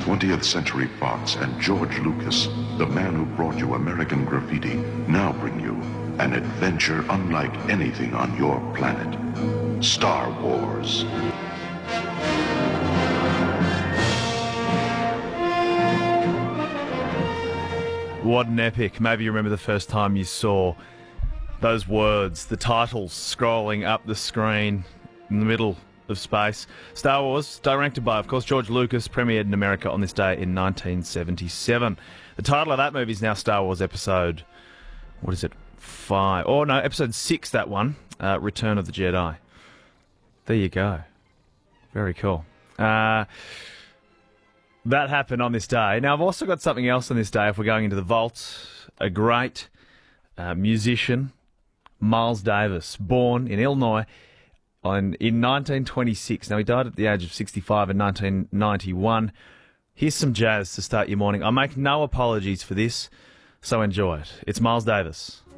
20th Century Fox and George Lucas, the man who brought you American Graffiti, now bring you an adventure unlike anything on your planet. Star Wars. What an epic. Maybe you remember the first time you saw those words, the titles scrolling up the screen in the middle of space. Star Wars, directed by, of course, George Lucas, premiered in America on this day in 1977. The title of that movie is now Star Wars Episode, what is it, 5? Oh, no, Episode 6, that one, Return of the Jedi. There you go. Very cool. That happened on this day. Now, I've also got something else on this day if we're going into the vault. A great musician, Miles Davis, born in Illinois in 1926. Now, he died at the age of 65 in 1991. Here's some jazz to start your morning. I make no apologies for this, so enjoy it. It's Miles Davis.